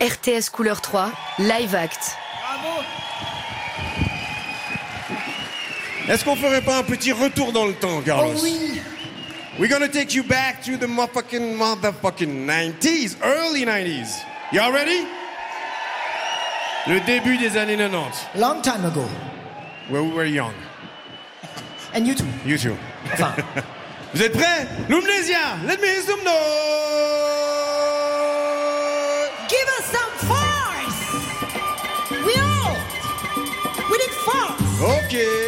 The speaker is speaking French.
RTS Couleur 3, Live Act. Bravo. Est-ce qu'on ferait pas un petit retour dans le temps, Carlos? Oh oui. We're gonna take you back to the motherfucking 90s, early 90s. Y'all ready? Le début des années 90, Long time ago. where we were young. And you too. You too. Enfin, Vous êtes prêts? Lumnesia, let me hear some noise! give us some force. We need force. Okay.